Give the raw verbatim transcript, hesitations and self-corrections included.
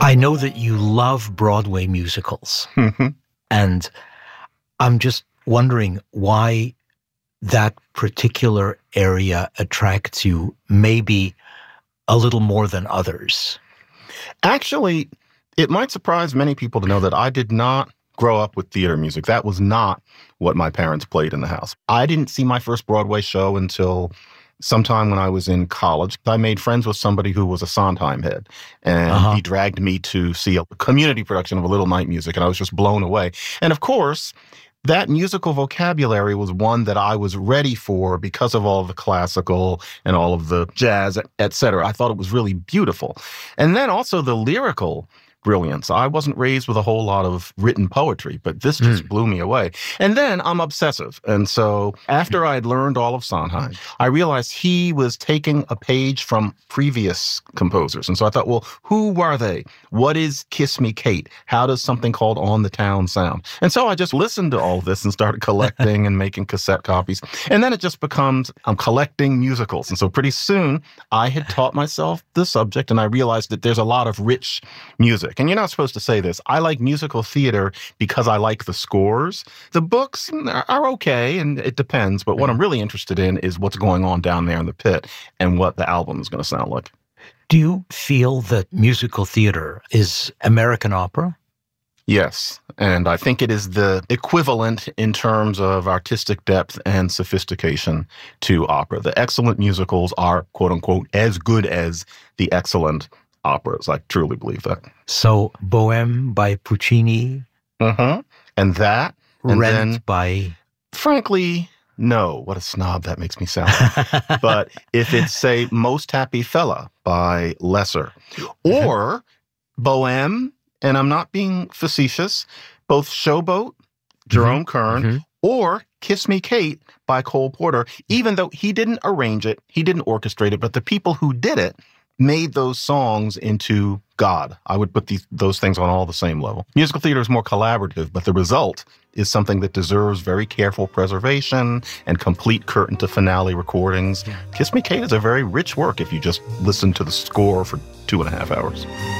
I know that you love Broadway musicals, Mm-hmm. and I'm just wondering why that particular area attracts you maybe a little more than others. Actually, it might surprise many people to know that I did not grow up with theater music. That was not what my parents played in the house. I didn't see my first Broadway show until sometime when I was in college. I made friends with somebody who was a Sondheim head, and Uh-huh. he dragged me to see a community production of A Little Night Music, and I was just blown away. And of course, that musical vocabulary was one that I was ready for because of all the classical and all of the jazz, et cetera. I thought it was really beautiful. And then also the lyrical brilliance. I wasn't raised with a whole lot of written poetry, but this just Mm. blew me away. And then I'm obsessive. And so after I had learned all of Sondheim, I realized he was taking a page from previous composers. And so I thought, well, who are they? What is Kiss Me Kate? How does something called On the Town sound? And so I just listened to all this and started collecting and making cassette copies. And then it just becomes, I'm collecting musicals. And so pretty soon I had taught myself the subject, and I realized that there's a lot of rich music. And you're not supposed to say this. I like musical theater because I like the scores. The books are okay, and it depends. But what I'm really interested in is what's going on down there in the pit and what the album is going to sound like. Do you feel that musical theater is American opera? Yes. And I think it is the equivalent in terms of artistic depth and sophistication to opera. The excellent musicals are, quote unquote, as good as the excellent operas. I truly believe that. So, Bohème by Puccini, Mm-hmm. And that, and Rent then, by... frankly, no. What a snob that makes me sound. But if it's, say, Most Happy Fella by Lesser, or Bohème, and I'm not being facetious, both Showboat, Jerome Kern, Mhm. or Kiss Me Kate by Cole Porter, even though he didn't arrange it, he didn't orchestrate it, but the people who did it made those songs into God. I would put these, those things on all the same level. Musical theater is more collaborative, but the result is something that deserves very careful preservation and complete curtain to finale recordings. Kiss Me Kate is a very rich work if you just listen to the score for two and a half hours.